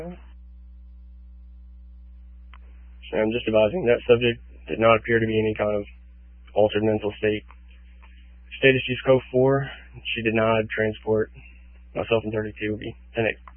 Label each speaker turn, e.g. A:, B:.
A: I'm just advising that subject did not appear to be any kind of altered mental state. Status use code 4, she denied transport. Myself and 32 will be 10-8.